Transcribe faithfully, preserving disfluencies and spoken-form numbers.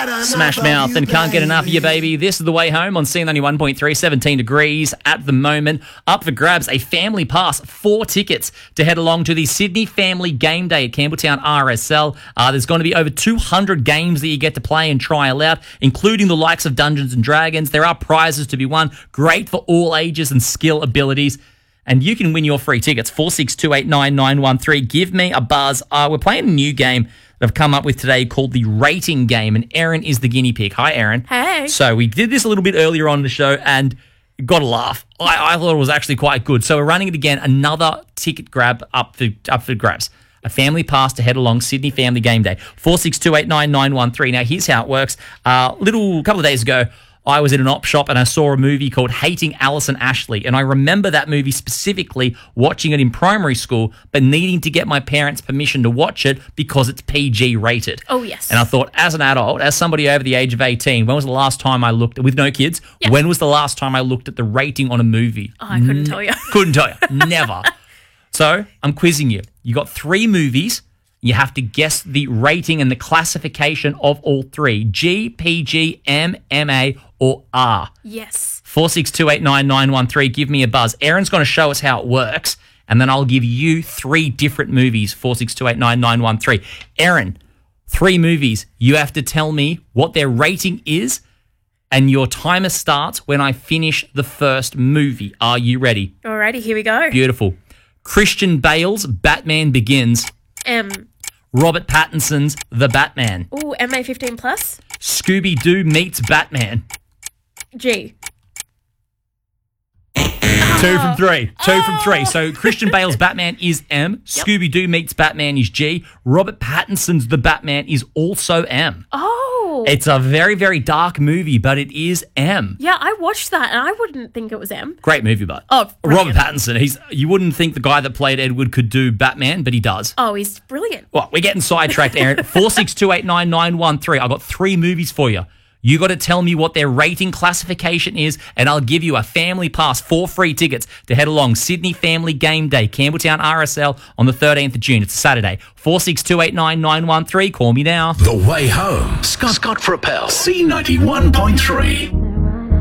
Smash Mouth and Can't Get Enough of You, baby. This is The Way Home on C ninety-one point three, seventeen degrees at the moment. Up for grabs, a family pass, four tickets to head along to the Sydney Family Game Day at Campbelltown R S L. Uh, there's going to be over two hundred games that you get to play and trial out, including the likes of Dungeons and Dragons. There are prizes to be won, great for all ages and skill abilities. And you can win your free tickets, four six two eight nine nine one three. Give me a buzz. Uh, we're playing a new game that I've come up with today called the Rating Game, and Erin is the guinea pig. Hi, Erin. Hey. So we did this a little bit earlier on in the show, and got a laugh. I, I thought it was actually quite good. So we're running it again. Another ticket grab up for up for grabs. A family pass to head along Sydney Family Game Day. four six two eight nine nine one three. Now, here's how it works. A uh, little couple of days ago, I was in an op shop and I saw a movie called Hating Alison Ashley. And I remember that movie specifically, watching it in primary school, but needing to get my parents' permission to watch it because it's P G rated. Oh, yes. And I thought, as an adult, as somebody over the age of eighteen, when was the last time I looked, with no kids, yeah. when was the last time I looked at the rating on a movie? Oh, I couldn't N- tell you. Couldn't tell you. Never. So I'm quizzing you. You got three movies. You have to guess the rating and the classification of all three. G, P G, M, M A, or R. Yes. four six two eight nine nine one three. Give me a buzz. Erin's going to show us how it works, and then I'll give you three different movies. four six two eight nine nine one three. Erin, three movies. You have to tell me what their rating is, and your timer starts when I finish the first movie. Are you ready? Alrighty, here we go. Beautiful. Christian Bale's Batman Begins. M. Robert Pattinson's The Batman. Ooh, M A fifteen plus. Scooby-Doo meets Batman. G. Two from three. Two from three. So Christian Bale's Batman is M. Yep. Scooby-Doo meets Batman is G. Robert Pattinson's The Batman is also M. Oh. It's a very, very dark movie, but it is M. Yeah, I watched that and I wouldn't think it was M. Great movie, but. Oh, brilliant. Robert Pattinson. He's you wouldn't think the guy that played Edward could do Batman, but he does. Oh, he's brilliant. Well, we're getting sidetracked, Erin. four six two eight nine nine one three. I've got three movies for you. You got to tell me what their rating classification is, and I'll give you a family pass, four free tickets to head along Sydney Family Game Day, Campbelltown R S L on the thirteenth of June. It's a Saturday. four six two eight nine nine one three. Call me now. The Way Home. Scott, Scott Propel, C ninety-one point three.